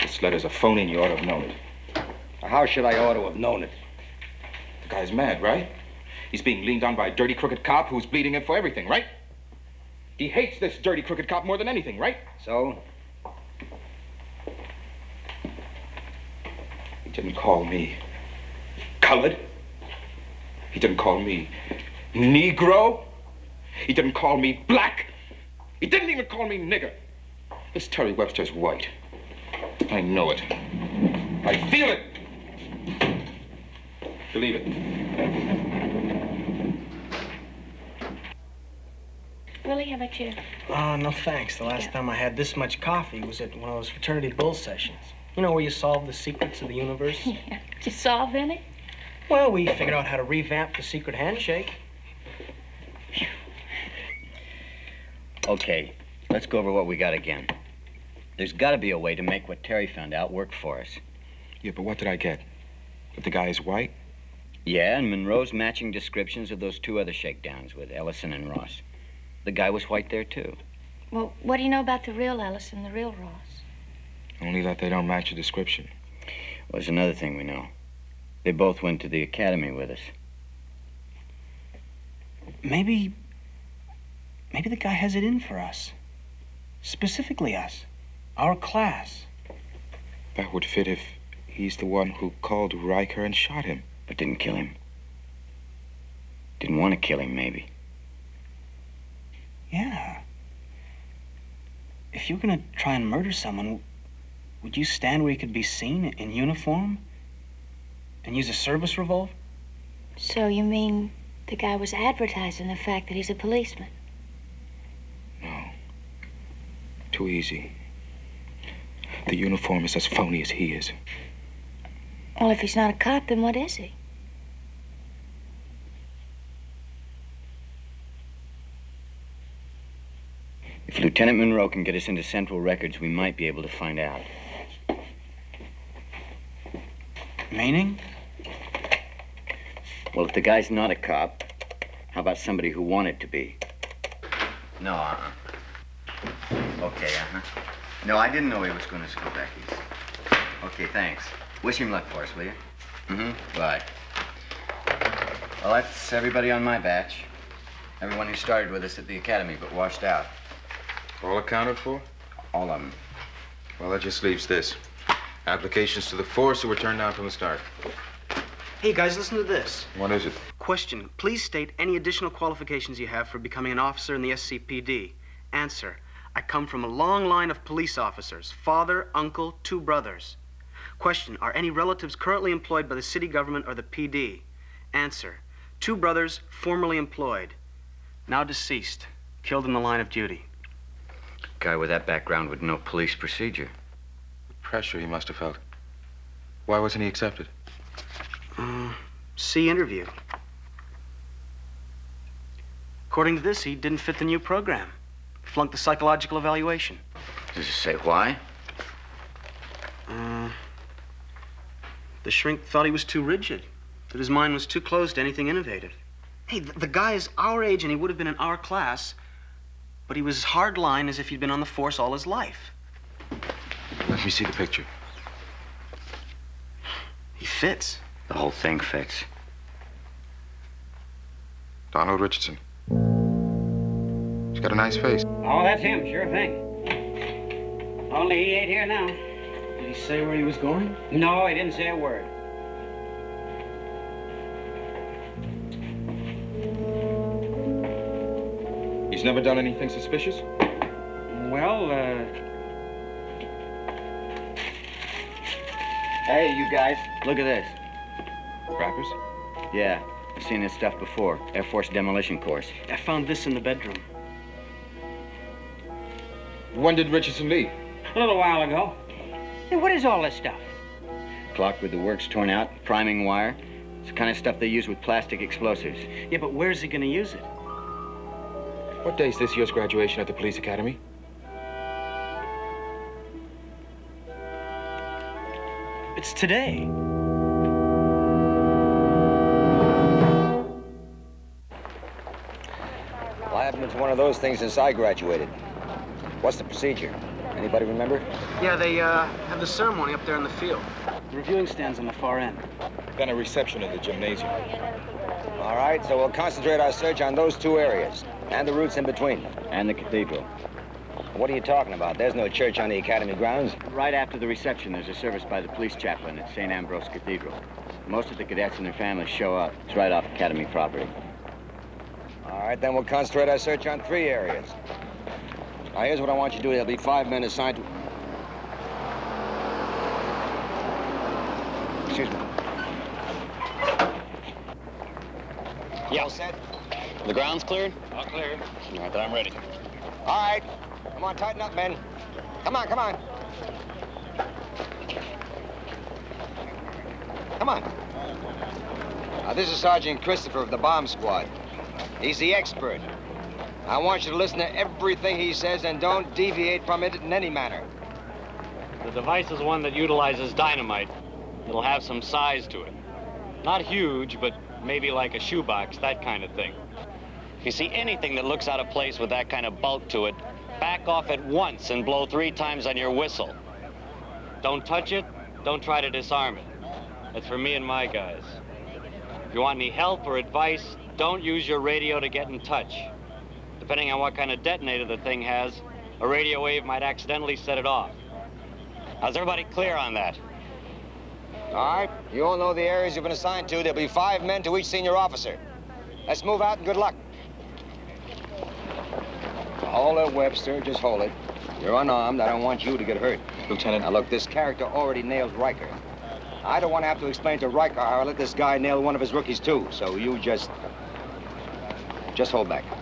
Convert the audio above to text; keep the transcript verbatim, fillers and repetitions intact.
This letter's a phony and you ought to have known it. How should I ought to have known it? The guy's mad, right? He's being leaned on by a dirty, crooked cop who's bleeding him for everything, right? He hates this dirty, crooked cop more than anything, right? So? He didn't call me colored. He didn't call me Negro. He didn't call me black. He didn't even call me nigger. This Terry Webster's white. I know it. I feel it. Believe it. Willie, how about you? Oh, no thanks. The last Yeah. time I had this much coffee was at one of those fraternity bull sessions. You know, where you solve the secrets of the universe? Yeah. Did you solve any? Well, we figured out how to revamp the secret handshake. Okay, let's go over what we got again. There's got to be a way to make what Terry found out work for us. Yeah, but what did I get? That the guy is white? Yeah, and Monroe's matching descriptions of those two other shakedowns with Ellison and Ross. The guy was white there, too. Well, what do you know about the real Ellis and the real Ross? Only that they don't match the description. Well, there's another thing we know. They both went to the academy with us. Maybe... Maybe the guy has it in for us. Specifically us. Our class. That would fit if he's the one who called Riker and shot him. But didn't kill him. Didn't want to kill him, maybe. Yeah. If you were gonna try and murder someone, would you stand where you could be seen in uniform? And use a service revolver? So you mean the guy was advertising the fact that he's a policeman? No. Too easy. The uniform is as phony as he is. Well, if he's not a cop, then what is he? If Lieutenant Monroe can get us into Central Records, we might be able to find out. Meaning? Well, if the guy's not a cop, how about somebody who wanted to be? No, uh-uh. Okay, uh-huh. No, I didn't know he was going to school back east. Okay, thanks. Wish him luck for us, will you? Mm-hmm. Bye. Well, that's everybody on my batch. Everyone who started with us at the academy but washed out. All accounted for? All of them. Well, that just leaves this. Applications to the force who were turned down from the start. Hey, guys, listen to this. What is it? Question. Please state any additional qualifications you have for becoming an officer in the S C P D. Answer. I come from a long line of police officers. Father, uncle, two brothers. Question. Are any relatives currently employed by the city government or the P D? Answer. Two brothers formerly employed. Now deceased. Killed in the line of duty. Guy with that background would know police procedure. The pressure he must have felt. Why wasn't he accepted? Uh, C interview. According to this, he didn't fit the new program. Flunked the psychological evaluation. Does it say why? Uh, the shrink thought he was too rigid, that his mind was too closed to anything innovative. Hey, the, the guy is our age and he would have been in our class, but he was as hard-line as if he'd been on the force all his life. Let me see the picture. He fits. The whole thing fits. Donald Richardson. He's got a nice face. Oh, that's him, sure thing. Only he ain't here now. Did he say where he was going? No, he didn't say a word. He's never done anything suspicious? Well, uh... Hey, you guys, look at this. Rappers? Yeah, I've seen this stuff before. Air Force demolition course. I found this in the bedroom. When did Richardson leave? a little while ago. Hey, what is all this stuff? Clock with the works torn out, priming wire. It's the kind of stuff they use with plastic explosives. Yeah, but where's he gonna use it? What day is this year's graduation at the police academy? It's today. Well, I haven't been to one of those things since I graduated. What's the procedure? Anybody remember? Yeah, they uh, have the ceremony up there in the field. The reviewing stand's on the far end. Then a reception in the gymnasium. All right, so we'll concentrate our search on those two areas, and the routes in between. And the cathedral. What are you talking about? There's no church on the academy grounds. Right after the reception, there's a service by the police chaplain at Saint Ambrose Cathedral. Most of the cadets and their families show up. It's right off academy property. All right, then we'll concentrate our search on three areas. Now, here's what I want you to do. There'll be five men assigned to... Excuse me. Yeah. All set? The ground's cleared? All clear. All right, then I'm ready. All right. Come on, tighten up, men. Come on, come on. Come on. Now, this is Sergeant Christopher of the bomb squad. He's the expert. I want you to listen to everything he says and don't deviate from it in any manner. The device is one that utilizes dynamite. It'll have some size to it. Not huge, but maybe like a shoebox, that kind of thing. If you see anything that looks out of place with that kind of bulk to it, back off at once and blow three times on your whistle. Don't touch it, don't try to disarm it. That's for me and my guys. If you want any help or advice, don't use your radio to get in touch. Depending on what kind of detonator the thing has, a radio wave might accidentally set it off. How's everybody clear on that? All right. You all know the areas you've been assigned to. There'll be five men to each senior officer. Let's move out and good luck. Hold it, Webster. Just hold it. You're unarmed. I don't want you to get hurt. Lieutenant. Now, look, this character already nailed Riker. I don't want to have to explain to Riker how I let this guy nail one of his rookies, too. So you just... just hold back.